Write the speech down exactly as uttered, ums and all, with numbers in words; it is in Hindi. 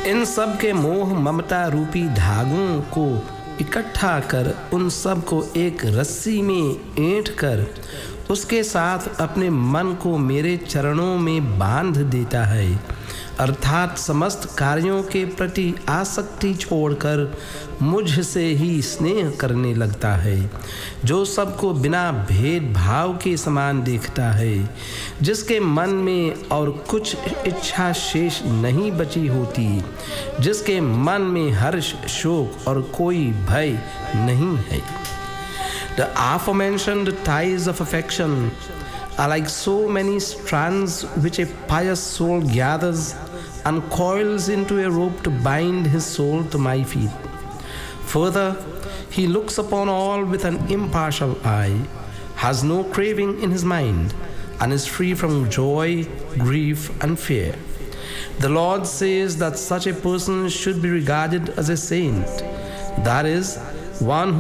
इन सब के मोह ममता रूपी धागों को इकट्ठा कर उन सब को एक रस्सी में ऐंठ कर उसके साथ अपने मन को मेरे चरणों में बांध देता है, अर्थात समस्त कार्यों के प्रति आसक्ति छोड़कर मुझसे ही स्नेह करने लगता है, जो सबको बिना भेदभाव के समान देखता है, जिसके मन में और कुछ इच्छा शेष नहीं बची होती, जिसके मन में हर्ष शोक और कोई भय नहीं है। The aforementioned ties of affection are like so many strands which a pious soul gathers and coils into a rope to bind his soul to my feet. Further, he looks upon all with an impartial eye, has no craving in his mind, and is free from joy, grief, and fear. The Lord says that such a person should be regarded as a saint, that is, one